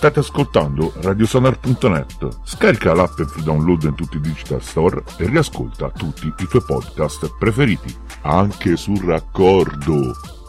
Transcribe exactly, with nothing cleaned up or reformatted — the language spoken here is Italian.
State ascoltando radiosonar punto net. Scarica l'app in free download in tutti i digital store e riascolta tutti i tuoi podcast preferiti, anche sul raccordo.